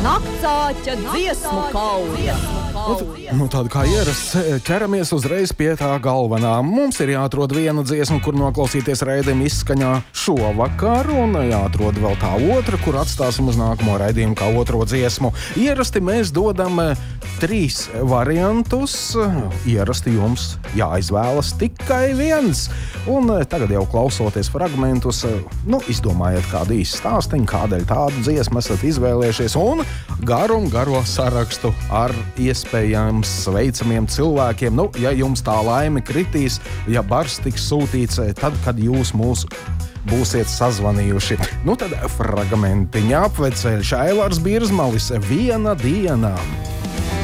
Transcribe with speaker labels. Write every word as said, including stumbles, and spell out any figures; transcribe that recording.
Speaker 1: Naktsāķa dziesmu kauja.
Speaker 2: Nu, tāda kā ierasts, ķeramies uzreiz pie tā galvenā. Mums ir jāatrod viena dziesma, kur noklausīties raidījuma izskaņā šovakar, un jāatrod vēl tā otra, kur atstāsim uz nākamo raidījumu kā otro dziesmu. Ierasti mēs dodam trīs variantus. Ierasti jums jāizvēlas tikai viens. Un tagad jau klausoties fragmentus, nu, izdomājiet kādu īstu stāstiņu, kādēļ tādu dziesmu esat izvēlējušies, un garu un garo sarakstu ar iespējams sveicamiem cilvēkiem. Nu, ja jums tā laime kritīs, ja bars tiks sūtīts, tad, kad jūs mūs būsiet sazvanījuši. Nu, tad fragmentiņa apveceļš Ailārs Birzmalis, Viena diena.